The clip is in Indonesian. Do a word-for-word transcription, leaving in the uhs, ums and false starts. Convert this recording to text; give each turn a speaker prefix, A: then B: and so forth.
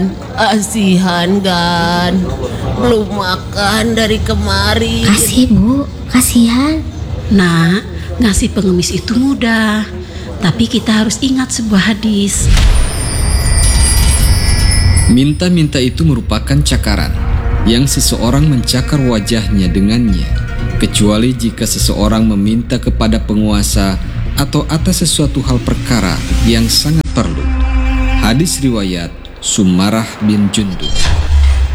A: Asihan Gan, belum makan dari kemarin.
B: Kasih Bu, kasihan.
C: Nak, ngasih pengemis itu mudah, tapi kita harus ingat sebuah hadis.
D: Minta-minta itu merupakan cakaran yang seseorang mencakar wajahnya dengannya, kecuali jika seseorang meminta kepada penguasa atau atas sesuatu hal perkara yang sangat perlu. Hadis riwayat Sumarah bin Jundub.